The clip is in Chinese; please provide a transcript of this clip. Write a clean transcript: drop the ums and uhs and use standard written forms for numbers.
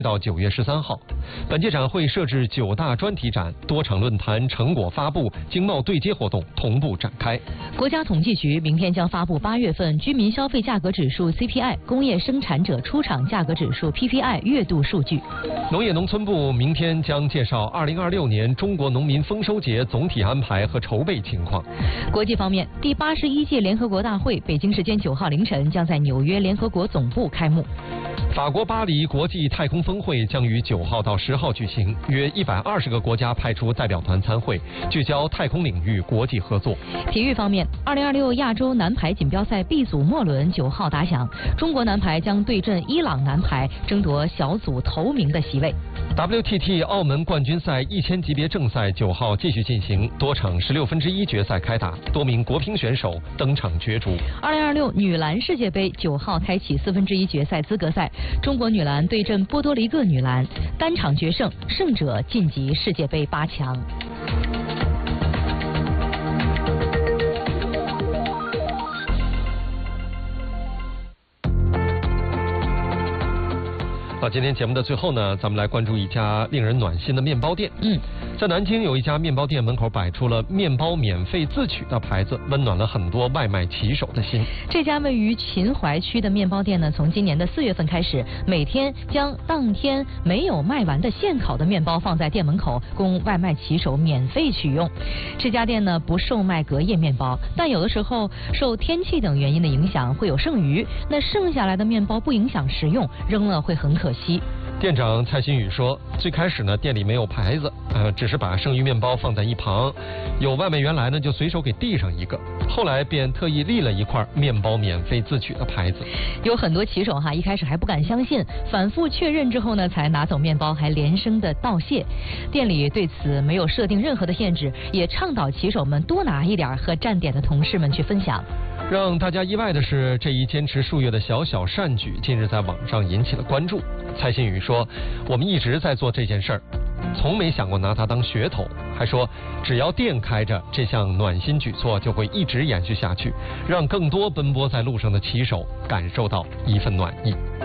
到9月13号，本届展会设置9大专题展，多场论坛、成果发布、经贸对接活动同步展开。 国家统计局明天将发布8月份居民消费价格指数 CPI、工业生产者出厂价格指数 PPI 月度数据。 农业农村部明天将介绍2026年中国农民丰收节总体安排和筹备情况。 国际方面，第81届联合国大会北京时间9号凌晨将在纽约联合国总部开幕。 法国巴黎国际太空峰会将于9号到10号举行，约120个国家派出代表团参会，聚焦太空领域国际合作。 体育方面，2026亚洲男排锦标赛 B 组末轮9号打响，中国男排将对阵伊朗男排，争夺小组头名的席位。 WTT 澳门冠军赛1000级别正赛9号继续进行，多场16分之一决赛开打，多名国乒选手登场角逐。 2026女篮世界杯9号开启4分之一决赛资格赛，中国女篮对阵波多黎各女篮，单场决胜，胜者晋级世界杯8强。 到今天节目的最后呢，咱们来关注一家令人暖心的面包店。在南京有一家面包店门口摆出了面包免费自取的牌子，温暖了很多外卖骑手的心。 这家位于秦淮区的面包店呢，从今年的4月份开始，每天将当天没有卖完的现烤的面包放在店门口，供外卖骑手免费取用。这家店呢不售卖隔夜面包，但有的时候受天气等原因的影响会有剩余，那剩下来的面包不影响食用，扔了会很可惜。 店长蔡新宇说，最开始呢店里没有牌子，只是把剩余面包放在一旁，有外卖员来呢就随手给递上一个，后来便特意立了一块面包免费自取的牌子。 有很多骑手一开始还不敢相信，反复确认之后呢才拿走面包，还连声的道谢。店里对此没有设定任何的限制，也倡导骑手们多拿一点和站点的同事们去分享。 让大家意外的是，这一坚持数月的小小善举近日在网上引起了关注。蔡新宇说，我们一直在做这件事儿，从没想过拿它当噱头，还说只要店开着，这项暖心举措就会一直延续下去，让更多奔波在路上的骑手感受到一份暖意。